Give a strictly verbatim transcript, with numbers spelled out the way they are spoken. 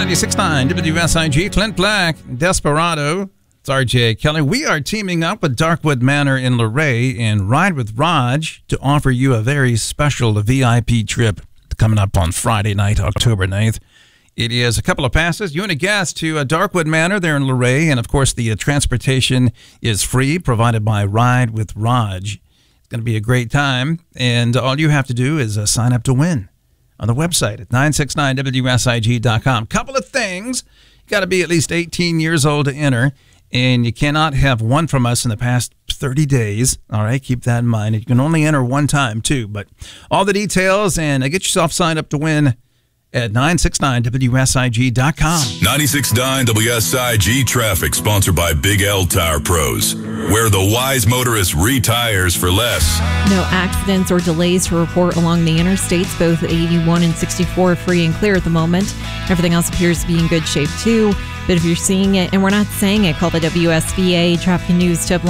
ninety-six point nine W S I G, Clint Black, Desperado. It's R J Kelly. We are teaming up with Darkwood Manor in Luray and Ride with Raj to offer you a very special V I P trip coming up on Friday night, October ninth. It is a couple of passes, you and a guest, to uh, Darkwood Manor there in Luray. And, of course, the uh, transportation is free, provided by Ride with Raj. It's going to be a great time. And all you have to do is uh, sign up to win on the website at nine six nine W S I G dot com. Couple of things. You got to be at least eighteen years old to enter. And you cannot have won from us in the past thirty days. All right, keep that in mind. You can only enter one time, too. But all the details and uh, get yourself signed up to win at nine six nine W S I G dot com. ninety-six point nine W S I G Traffic, sponsored by Big L Tire Pros, where the wise motorist retires for less. No accidents or delays to report along the interstates. Both eighty-one and sixty-four are free and clear at the moment. Everything else appears to be in good shape, too. But if you're seeing it and we're not saying it, call the W S V A Traffic News tip line.